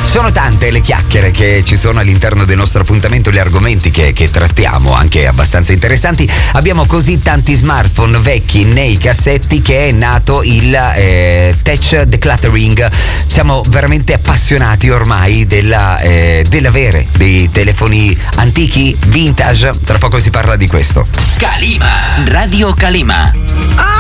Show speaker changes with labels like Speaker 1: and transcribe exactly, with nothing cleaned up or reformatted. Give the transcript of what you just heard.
Speaker 1: Sono tante le chiacchiere che ci sono all'interno del nostro appuntamento, gli argomenti che, che trattiamo, anche abbastanza interessanti. Abbiamo così tanti smartphone vecchi nei cassetti che è nato il eh, touch decluttering. Siamo veramente appassionati ormai della, eh, dell'avere dei telefoni antichi, vintage. Tra poco si parla di questo.
Speaker 2: Calima, Radio Calima.